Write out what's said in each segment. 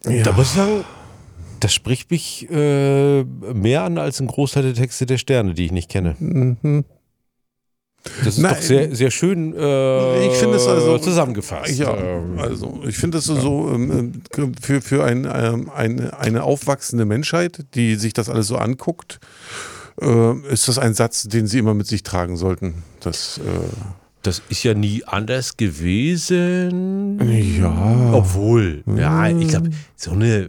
Da muss ich sagen, das spricht mich mehr an als ein Großteil der Texte der Sterne, die ich nicht kenne. Das ist doch sehr, sehr schön ich finde es also, zusammengefasst. Ja, also ich finde es so für eine aufwachsende Menschheit, die sich das alles so anguckt, ist das ein Satz, den sie immer mit sich tragen sollten. Das ist ja nie anders gewesen. Ja. Obwohl, ja, ich glaube, so eine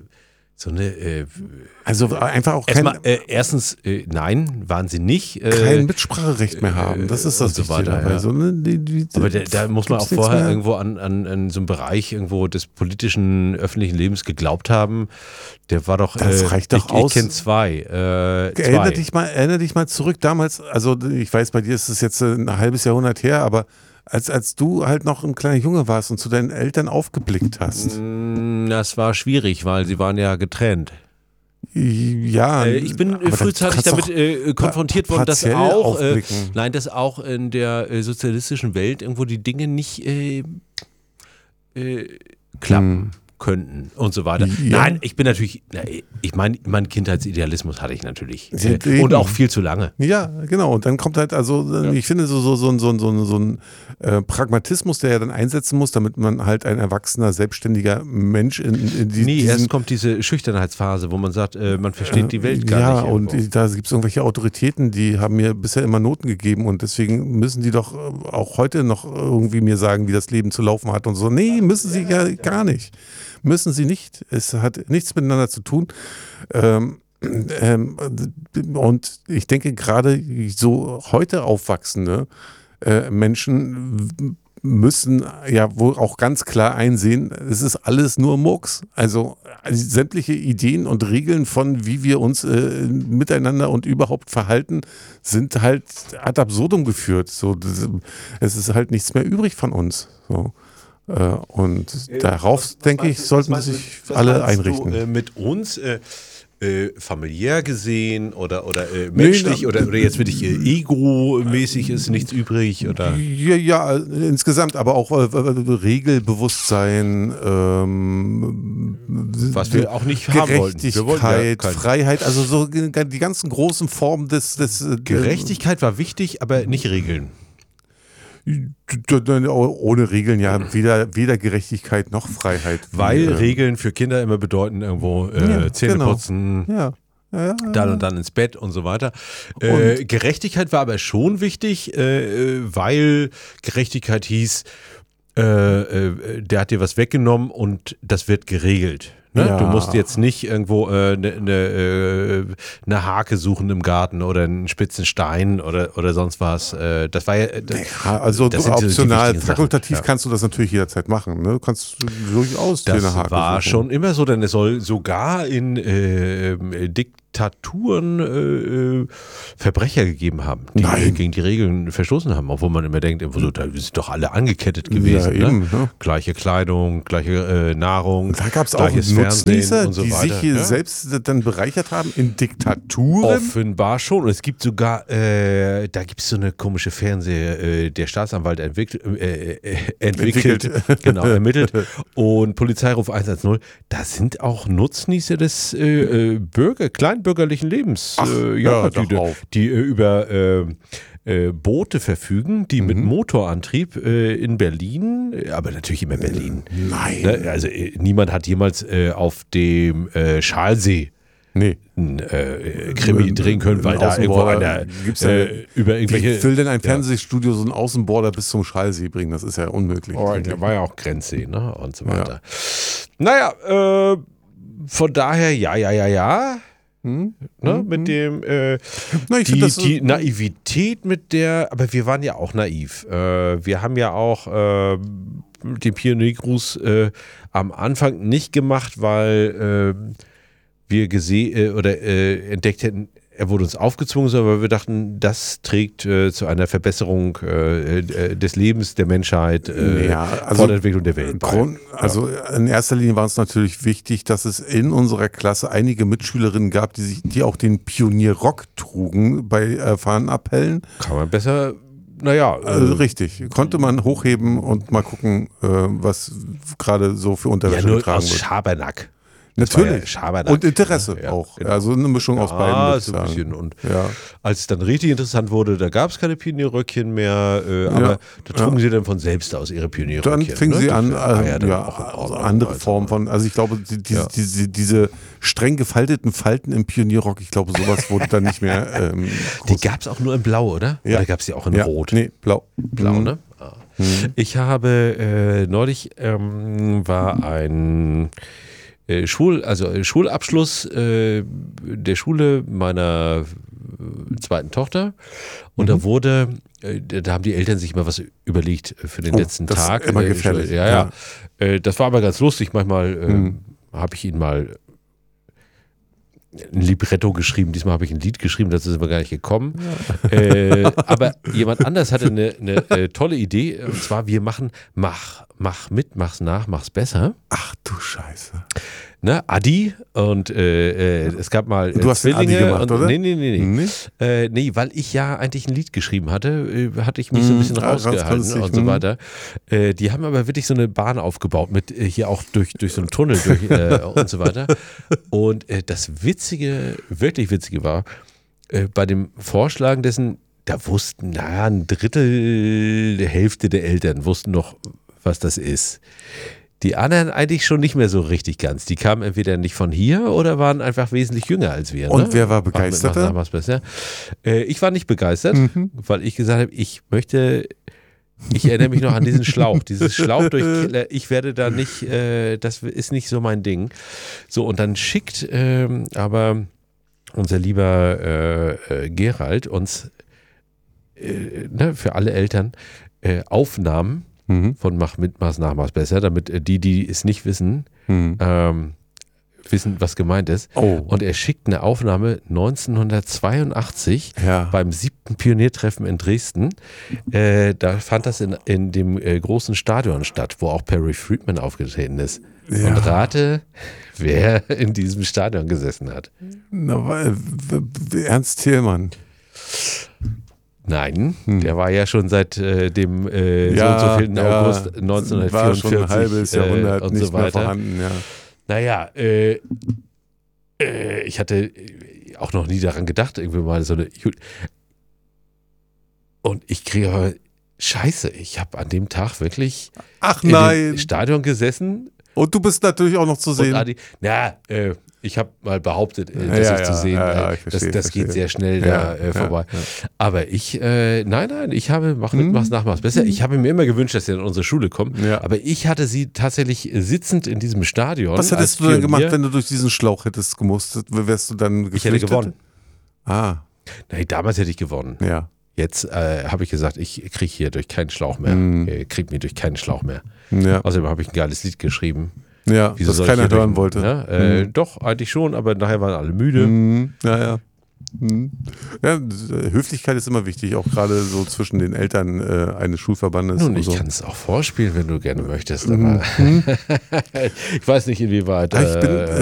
also einfach auch erstens, nein, waren sie nicht. Kein Mitspracherecht mehr haben. Das ist das so weiter, dabei. ja. So, aber da muss man auch vorher irgendwo an so einem Bereich irgendwo des politischen, öffentlichen Lebens geglaubt haben. Der war doch, das reicht doch aus. Ich kenne zwei. Erinnere dich mal zurück damals, also ich weiß, bei dir ist es jetzt ein halbes Jahrhundert her, aber als du halt noch ein kleiner Junge warst und zu deinen Eltern aufgeblickt hast. Das war schwierig, weil sie waren ja getrennt. Ja. Ich bin frühzeitig damit konfrontiert worden, dass auch in der sozialistischen Welt irgendwo die Dinge nicht klappen könnten und so weiter. Ja. Nein, ich bin natürlich, mein Kindheitsidealismus hatte ich natürlich. Und auch viel zu lange. Ja, genau. Und dann kommt halt, ich finde so ein Pragmatismus, der ja dann einsetzen muss, damit man halt ein erwachsener, selbstständiger Mensch erst kommt diese Schüchternheitsphase, wo man sagt, man versteht die Welt gar nicht. Ja, und da gibt es irgendwelche Autoritäten, die haben mir bisher immer Noten gegeben und deswegen müssen die doch auch heute noch irgendwie mir sagen, wie das Leben zu laufen hat und so. Nee, müssen sie ja gar nicht. Müssen sie nicht. Es hat nichts miteinander zu tun. Und ich denke, gerade so heute aufwachsende Menschen müssen ja wohl auch ganz klar einsehen, es ist alles nur Murks. Also sämtliche Ideen und Regeln von, wie wir uns miteinander und überhaupt verhalten, sind halt ad absurdum geführt. So, es ist halt nichts mehr übrig von uns. So. Und darauf, denke ich, sollten sich alle einrichten. Du, mit uns familiär gesehen oder menschlich oder jetzt wirklich ego-mäßig ist nichts übrig? Oder? Ja, insgesamt, aber auch Regelbewusstsein, was wir auch nicht haben wollten. Gerechtigkeit, Freiheit, also so die ganzen großen Formen des Gerechtigkeit war wichtig, aber nicht Regeln. Ohne Regeln ja weder Gerechtigkeit noch Freiheit. Weil Regeln für Kinder immer bedeuten irgendwo Zähne putzen, dann und dann ins Bett und so weiter. Gerechtigkeit war aber schon wichtig, weil Gerechtigkeit hieß, der hat dir was weggenommen und das wird geregelt. Ne? Ja. Du musst jetzt nicht irgendwo eine Hake suchen im Garten oder einen spitzen Stein oder sonst was. Das war also optional, fakultativ kannst du das natürlich jederzeit machen. Ne? Du kannst durchaus dir eine Hake war suchen. Schon immer so, denn es soll sogar in Diktaturen Verbrecher gegeben haben, die gegen die Regeln verstoßen haben, obwohl man immer denkt, da sind doch alle angekettet gewesen. Ja, eben, ne? Gleiche Kleidung, gleiche Nahrung. Da gab es auch Nutznießer, die sich selbst dann bereichert haben in Diktaturen. Offenbar schon. Und es gibt sogar, da gibt es so eine komische der Staatsanwalt ermittelt und Polizeiruf 110. Da sind auch Nutznießer des kleinbürgerlichen Lebens, die über Boote verfügen, die mit Motorantrieb in Berlin, aber natürlich immer Berlin. Nein. Ne? Also niemand hat jemals auf dem Schalsee Krimi drehen können, weil da irgendwo einer über irgendwelche... Wie will denn ein Fernsehstudio so einen Außenborder bis zum Schalsee bringen? Das ist ja unmöglich. Da war ja auch Grenzsee, ne? Und so weiter. Ja. Naja, von daher, ja. Mit dem die Naivität mit der, aber wir waren ja auch naiv. Wir haben ja auch den Pioniergruß am Anfang nicht gemacht, weil wir entdeckt hätten, er wurde uns aufgezwungen, sondern weil wir dachten, das trägt zu einer Verbesserung des Lebens der Menschheit, vor der Entwicklung der Welt. Also in erster Linie war es natürlich wichtig, dass es in unserer Klasse einige Mitschülerinnen gab, die auch den Pionierrock trugen bei Fahnenappellen. Kann man besser... richtig. Konnte man hochheben und mal gucken, was gerade so für Unterwäsche getragen wird. Aus Schabernack. Natürlich. Schabernack. Und Interesse auch. Genau. Also eine Mischung aus beiden, würde ich sagen. Ein bisschen. Und als es dann richtig interessant wurde, da gab es keine Pionierröckchen mehr, aber da trugen sie dann von selbst aus ihre Pionierröckchen. Dann fingen sie an, andere Formen von, also ich glaube, diese streng gefalteten Falten im Pionierrock, ich glaube, sowas wurde dann nicht mehr Die gab es auch nur in Blau, oder? Ja. Oder gab es die auch in Rot? Nee, Blau. Blau, ne? Ich habe neulich war ein Schulabschluss der Schule meiner zweiten Tochter und da haben die Eltern sich mal was überlegt für den letzten Tag. Das ist immer gefährlich. Das war aber ganz lustig. Manchmal habe ich ihnen mal ein Libretto geschrieben, diesmal habe ich ein Lied geschrieben, dazu sind wir gar nicht gekommen. Ja. Aber jemand anders hatte eine tolle Idee, und zwar wir machen mach mit, mach's nach, mach's besser. Ach du Scheiße. Ne, Adi und es gab mal du hast Zwillinge. Den Adi gemacht, oder? Nee. Nee, weil ich ja eigentlich ein Lied geschrieben hatte, hatte ich mich so ein bisschen rausgehalten und so weiter. Die haben aber wirklich so eine Bahn aufgebaut mit hier auch durch so einen Tunnel und so weiter. Und das wirklich Witzige war, bei dem Vorschlagen dessen, da wussten, ein Drittel, der Hälfte der Eltern wussten noch, was das ist. Die anderen eigentlich schon nicht mehr so richtig ganz. Die kamen entweder nicht von hier oder waren einfach wesentlich jünger als wir. Und wer war begeistert? Ich war nicht begeistert, weil ich gesagt habe, ich erinnere mich noch an diesen Schlauch. Dieses Schlauch durch Keller, ich werde da nicht, das ist nicht so mein Ding. So, und dann schickt aber unser lieber Gerald uns für alle Eltern Aufnahmen von Mach mit, Mach's nach, Mach's besser, damit die es nicht wissen, wissen, was gemeint ist. Oh. Und er schickt eine Aufnahme 1982 beim 7. Pioniertreffen in Dresden. Da fand das in dem großen Stadion statt, wo auch Perry Friedman aufgetreten ist. Ja. Und rate, wer in diesem Stadion gesessen hat. Ernst Thälmann. Nein, der war ja schon seit dem so und so vielen August 1944 war schon ein halbes Jahrhundert und nicht so weiter. Mehr vorhanden. Ja. Naja, ich hatte auch noch nie daran gedacht, irgendwie mal so eine. Und ich kriege aber Scheiße, ich habe an dem Tag wirklich in dem Stadion gesessen. Und du bist natürlich auch noch zu sehen. Ich habe mal behauptet, dass ich zu sehen bin. Das geht sehr schnell vorbei. Ja. Aber ich habe Mach mit, Mach's nach, Mach's besser. Ich habe mir immer gewünscht, dass sie in unsere Schule kommen. Ja. Aber ich hatte sie tatsächlich sitzend in diesem Stadion. Was hättest du denn gemacht, wenn du durch diesen Schlauch hättest gemusst? Wärst du dann geflüchtet? Ich hätte gewonnen. Nein, damals hätte ich gewonnen. Ja. Jetzt habe ich gesagt, ich kriege hier durch keinen Schlauch mehr. Kriege mich durch keinen Schlauch mehr. Ja. Außerdem habe ich ein geiles Lied geschrieben. Ja, das keiner hören wollte. Ne? Doch, eigentlich schon, aber nachher waren alle müde. Ja, Höflichkeit ist immer wichtig, auch gerade so zwischen den Eltern eines Schulverbandes. Nun, ich kann es auch vorspielen, wenn du gerne möchtest, aber ich weiß nicht, inwieweit.